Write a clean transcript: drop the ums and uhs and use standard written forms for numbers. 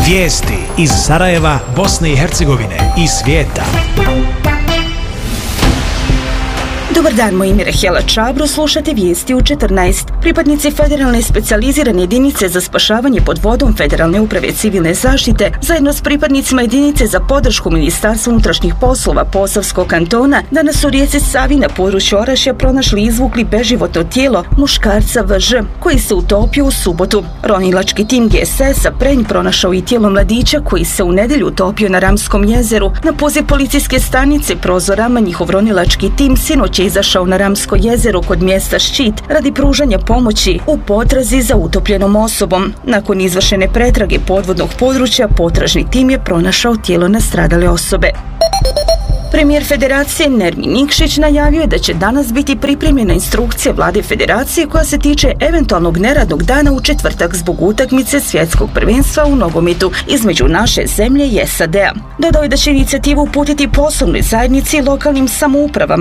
Vijesti iz Sarajeva, Bosne i Hercegovine i svijeta. Dobar dan, moje ime je Hela Čabro, slušate vijesti u 14. Pripadnici Federalne specijalizirane jedinice za spašavanje pod vodom Federalne uprave civilne zaštite zajedno s pripadnicima jedinice za podršku Ministarstva unutrašnjih poslova Posavskog kantona danas u rijeci Savi na području Orašja pronašli i izvukli beživotno tijelo muškarca VŽ koji se utopio u subotu. Ronilački tim GSS-a Prenj pronašao i tijelo mladića koji se u nedjelju utopio na Ramskom jezeru. Na poziv policijske stanice Prozorama njihov ronilački tim sinoć je izašao na Ramsko jezero kod mjesta Ščit radi pružanja pomoći u potrazi za utopljenom osobom. Nakon izvršene pretrage podvodnog područja, potražni tim je pronašao tijelo nastradale osobe. Premijer Federacije Nermin Nikšić najavio je da će danas biti pripremljena instrukcija vlade Federacije koja se tiče eventualnog neradnog dana u četvrtak zbog utakmice svjetskog prvenstva u nogometu između naše zemlje i SAD-a. Dodao je da će inicijativu uputiti poslovnoj zajednici i lokalnim samoupravama